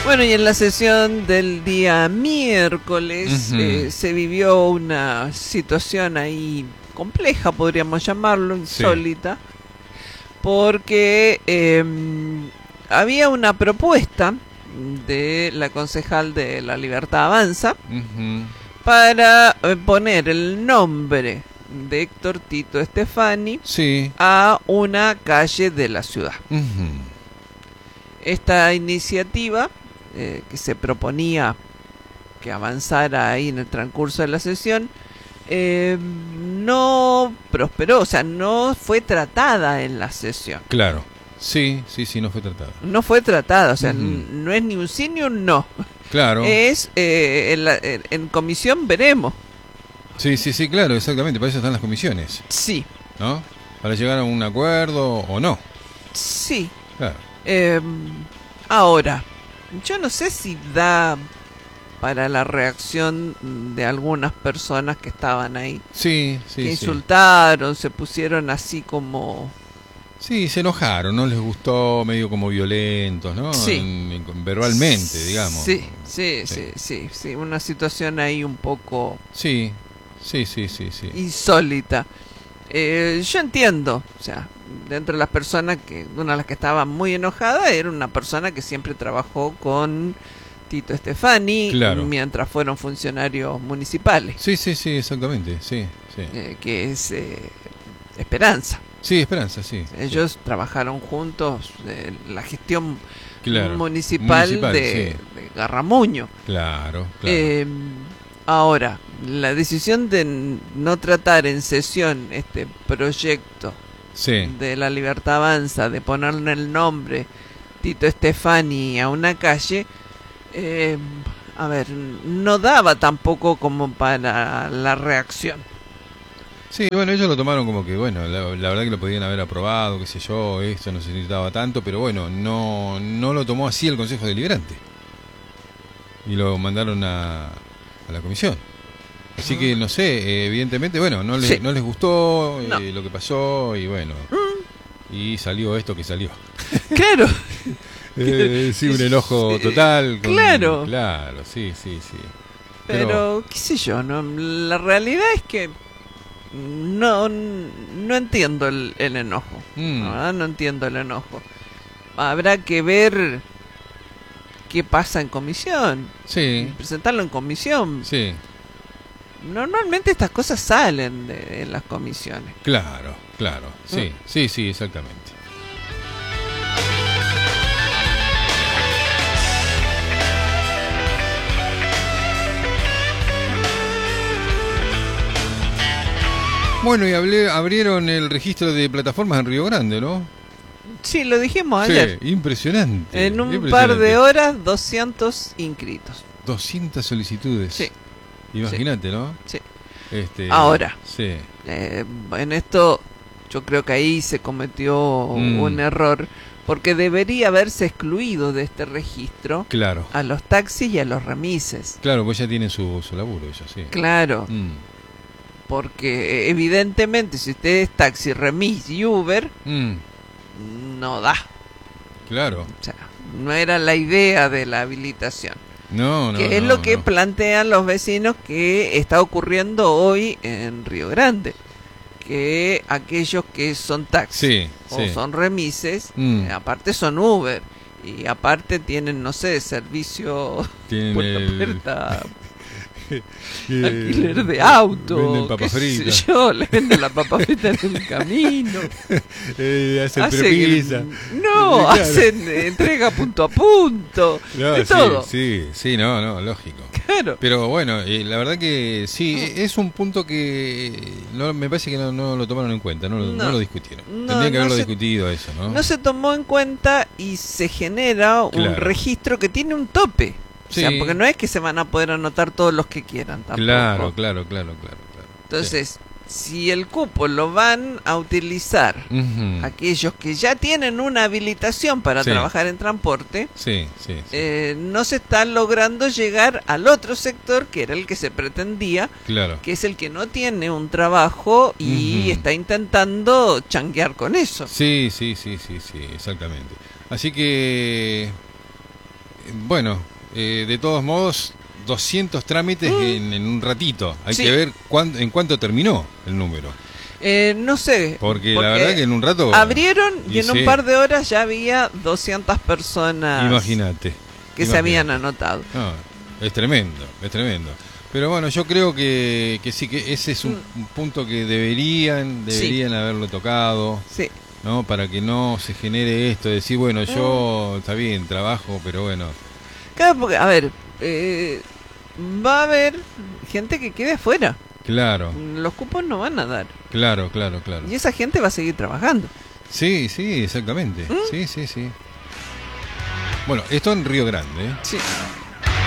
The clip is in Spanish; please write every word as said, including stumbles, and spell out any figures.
Bueno, y en la sesión del día miércoles Ujú. eh, se vivió una situación ahí compleja, podríamos llamarlo, insólita, porque eh, había una propuesta de la concejal de La Libertad Avanza Ujú. para eh, poner el nombre de Héctor Tito Stefani Sí. a una calle de la ciudad. Ujú. Esta iniciativa eh, que se proponía que avanzara ahí en el transcurso de la sesión eh, no prosperó, o sea, no fue tratada en la sesión. Claro. Sí, sí, sí, no fue tratado. No fue tratada, o sea, Ujú. n- no es ni un sí ni un no. Claro. Es eh, en, la- en- en comisión veremos. Sí, sí, sí, claro, exactamente. Para eso están las comisiones, Sí, ¿no? Para llegar a un acuerdo o no. sí. Claro. Eh, ahora, yo no sé si da para la reacción de algunas personas que estaban ahí, Sí, sí, que sí. insultaron, se pusieron así como... Sí, se enojaron, no les gustó, medio como violentos, ¿no? Sí. En- en- verbalmente, digamos. Sí, sí, sí, Sí. sí, sí, una situación ahí un poco Sí, sí, sí, sí, sí. insólita. Eh, yo entiendo, o sea, dentro de las personas que, una de las que estaba muy enojada era una persona que siempre trabajó con Tito Stefani Claro. mientras fueron funcionarios municipales, Sí, sí, sí, exactamente, sí, sí. eh, que es eh, Esperanza. Sí, Esperanza, sí. Ellos trabajaron juntos en la gestión Claro. municipal, Municipal, de, sí. de Garramuño. Claro, claro. Eh, ahora, la decisión de n- no tratar en sesión este proyecto Sí, de La Libertad Avanza, de ponerle el nombre Tito Stefani a una calle, eh, a ver, no daba tampoco como para la reacción. sí, bueno, ellos lo tomaron como que, bueno, la, la verdad que lo podían haber aprobado, qué sé yo, esto no se necesitaba tanto, pero bueno, no, no lo tomó así el Consejo Deliberante. Y lo mandaron a, a la comisión. Así que, no sé, eh, evidentemente, bueno, no les, Sí. no les gustó eh, No. lo que pasó y bueno, y salió esto que salió. Claro, Eh, sí, un enojo Sí, total. con- claro. Claro, sí, sí, sí. pero qué sé yo, no, la realidad es que no, no entiendo el, el enojo. Mm. La verdad no entiendo el enojo. Habrá que ver qué pasa en comisión, Sí, presentarlo en comisión. sí, Normalmente estas cosas salen de, en las comisiones. claro, claro. Sí, Mm. sí, sí, exactamente. Bueno, y hablé, abrieron el registro de plataformas en Río Grande, ¿no? Sí, lo dijimos ayer. Sí, impresionante. En un par impresionante. de horas, doscientos inscritos. doscientas solicitudes. Sí. Imagínate, ¿no? Sí. Este, Ahora. Sí. Eh, en esto yo creo que ahí se cometió Mm. un error, porque debería haberse excluido de este registro Claro. a los taxis y a los remises. Claro, pues ya tienen su, su laburo, ellos, sí. Claro, Mm. porque eh, evidentemente si usted es taxi, remis y Uber, Mm. no da. Claro. O sea, no era la idea de la habilitación. No, no. que es no, lo que no. plantean los vecinos que está ocurriendo hoy en Río Grande. Que aquellos que son taxis Sí, o sí. son remises, Mm. eh, aparte son Uber. Y aparte tienen, no sé, servicio Tienen puerta a el- puerta, Eh, alquiler de auto, Venden papas qué sé fritas. yo, le venden la papa frita en el camino. Eh, hacen Hacen- prepisa. No, Claro. hacen eh, entrega punto a punto, No, de sí, todo. Sí, sí, no, no, lógico. Claro. Pero bueno, eh, la verdad que sí, es un punto que no, me parece que no, no lo tomaron en cuenta, no, lo- No. no lo discutieron. No, Tendrían que no haberlo se- discutido eso, ¿no? No se tomó en cuenta y se genera un Claro. registro que tiene un tope. O sea, Sí. porque no es que se van a poder anotar todos los que quieran tampoco. Claro, claro, claro, claro, claro. Entonces, si el cupo lo van a utilizar Sí. Ujú. aquellos que ya tienen una habilitación para Sí. trabajar en transporte, Sí, sí, sí. eh, no se está logrando llegar al otro sector que era el que se pretendía, Claro. que es el que no tiene un trabajo y Ujú. está intentando changuear con eso. Sí, sí, sí, sí, sí, exactamente. Así que bueno, eh, de todos modos, doscientos trámites mm. en, en un ratito. Hay sí. que ver cuán, en cuánto terminó el número. Eh, no sé. Porque, porque la verdad que en un rato... Abrieron y, y en un par de horas ya había doscientas personas. Imagínate. Que imagínate. se habían anotado. No, es tremendo, es tremendo. Pero bueno, yo creo que, que sí, que ese es un, mm. un punto que deberían, deberían sí. haberlo tocado. Sí. ¿No? Para que no se genere esto de decir, bueno, yo, está bien, trabajo, pero bueno. Claro, porque, a ver, eh, va a haber gente que quede afuera. Claro. Los cupos no van a dar. Claro, claro, claro. Y esa gente va a seguir trabajando. Sí, sí, exactamente. ¿Mm? Sí, sí, sí. Bueno, esto en Río Grande, ¿eh? Sí.